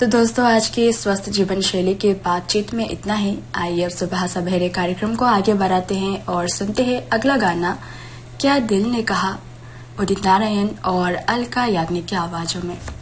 तो दोस्तों, आज की स्वस्थ जीवन शैली के बातचीत में इतना ही। आइए अब सुबह सवेरे कार्यक्रम को आगे बढ़ाते हैं और सुनते हैं अगला गाना, क्या दिल ने कहा, उदित नारायण और अलका याग्निक की आवाजों में।